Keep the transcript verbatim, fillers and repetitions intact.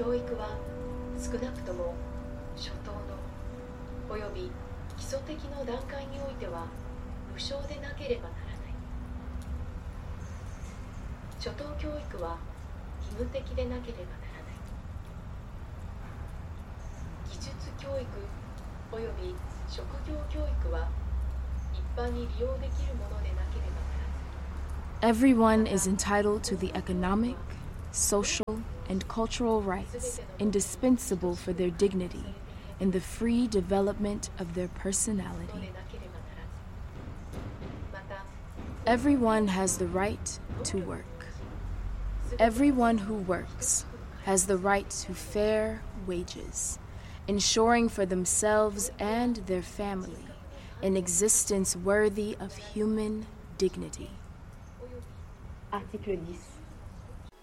教育は少なくとも初等のおよび基礎的の段階においては無償でなければならない。初等教育は義務的でなければならない。技術教育および職業教育は一般に利用できるものでなければならない。 Everyone is entitled to the economic, social, and cultural rights indispensable for their dignity and the free development of their personality. Everyone has the right to work. Everyone who works has the right to fair wages, ensuring for themselves and their family an existence worthy of human dignity. Article dix.